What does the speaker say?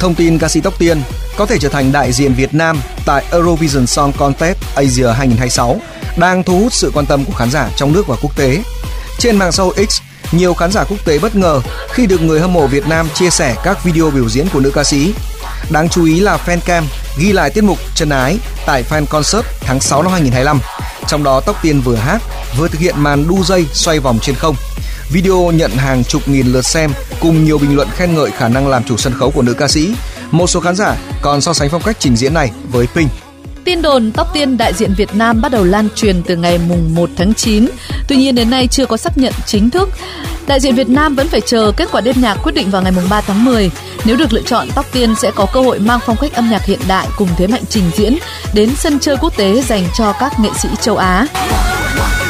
Thông tin ca sĩ Tóc Tiên có thể trở thành đại diện Việt Nam tại Eurovision Song Contest Asia 2026 đang thu hút sự quan tâm của khán giả trong nước và quốc tế. Trên mạng xã hội X, nhiều khán giả quốc tế bất ngờ khi được người hâm mộ Việt Nam chia sẻ các video biểu diễn của nữ ca sĩ. Đáng chú ý là fancam ghi lại tiết mục Chân Ái tại Fan Concert tháng 6 năm 2025. Trong đó Tóc Tiên vừa hát, vừa thực hiện màn đu dây xoay vòng trên không. Video nhận hàng chục nghìn lượt xem cùng nhiều bình luận khen ngợi khả năng làm chủ sân khấu của nữ ca sĩ. Một số khán giả còn so sánh phong cách trình diễn này với Pink. Tin đồn Tóc Tiên đại diện Việt Nam bắt đầu lan truyền từ ngày mùng 1 tháng 9. Tuy nhiên đến nay chưa có xác nhận chính thức. Đại diện Việt Nam vẫn phải chờ kết quả đêm nhạc quyết định vào ngày mùng 3 tháng 10. Nếu được lựa chọn, Tóc Tiên sẽ có cơ hội mang phong cách âm nhạc hiện đại cùng thế mạnh trình diễn đến sân chơi quốc tế dành cho các nghệ sĩ châu Á.